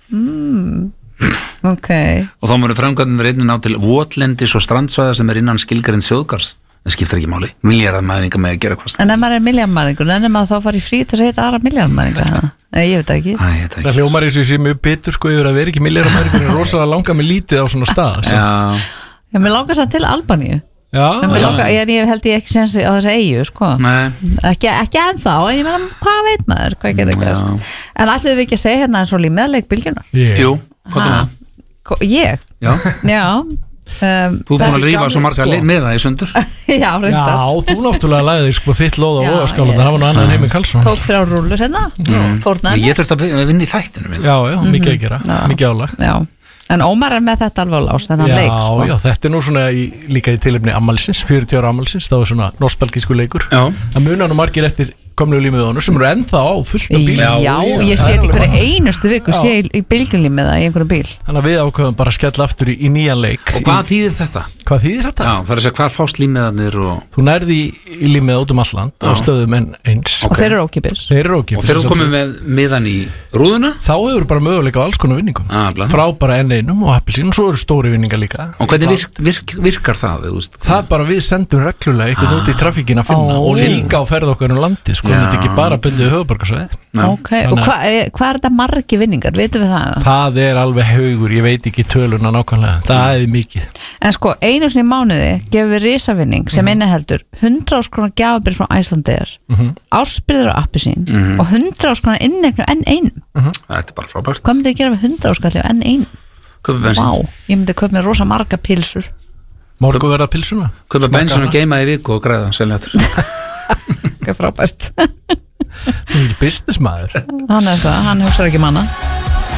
Ok. Og þá munu framkvæmdin einnig ná til votlendis og strandsvæða sem innan skilgreind þjóðgarðs. Það skiptir ekki máli. Milljarðamæðingar með að gera hvað. En ef maður milljarðamæðingur, en ef maður þá fari í frí til að heita aðra milljarðamæðingar? Ég veit ekki. Það hljómar eins og ég sé mjög bitur sko yfir að vera ekki milljarðamæðingur en rosalega langar mig lítið á svona stað. Já, mér langar samt til Albaníu. Ég held ég ekki sensi á þessa eyju sko. Ekki ennþá, en ég meina hvað veit maður, hvað getur gerst. En ætluðum við ekki að segja hérna eins og lífmeðleik bylgjuna? Jú, hvað er það? Ég? Já. Þú búin að rífa svo marga með það í sundur. Já, reyndar. Já, þú náttúrulega lagði sko þitt lóð á voðaskálan, það var nú annan Heimi Karlsson. Tók 3 rúllur hérna, fórnaði. Ég þurfti að vinna í þættinu. Já, mikið að gera, mikið álag. Já. En Ómar með þetta alveg á lás, þennan leik sko. Já, þetta er nú svona líka í tilefni afmælisins, 40 ára afmælisins, það var svona nostalgísku leikur. Það munar nú margir eftir komnu límiðunum sem eru ennþá á fullt af bíl. Já, ég sé þetta í hverju einustu viku sé í bylgjulímiða í einhverjum bíl. Þannig að við ákveðum bara að skella aftur í nýjan leik. Og hvað þýðir þetta? Hvað þýðir þetta? Já, það er að segja hvað fást límiðarnir og... Þú nærði í límiða út alland á stöðum en eins. Og þeir eru ókipis. Og þeir eru komið með miðan í rúðuna? Þá hefur bara möguleika á alls konar vinningum. Frá bara N1 og appelsín og svo eru stóri vinningar líka. Og hvernig virkar það? Það bara við sendum reglulega eitthvað út í traffíkina að finna og líka á ferð okkar um landi sko, þetta ekki bara bundið höfuðborgarsvæði. Ok, og hvað er þetta margi vinningar, veitum við það? Það er alveg haugur, ég veit ekki töluna nákvæmlega, það er mikið. En sko, einu sinni í mánuði gefum við risavinning sem inniheldur 100.000 krónar gjafabréf frá Icelandair, ársbyrður á appelsín og 100.000 krónar innegnu N1. Þetta er bara frábært. Hvað myndi ég gera með 100.000 kall á N1? Kaupa bensín. Vá, ég myndi kaupa mér rosa marga pilsur. Morgu verða pilsuna? Kaupa bensín og geima í viku og græða selja aftur. Hvað frábært. Þú er businessmaður. Hann er það, hann hugsar ekki manna.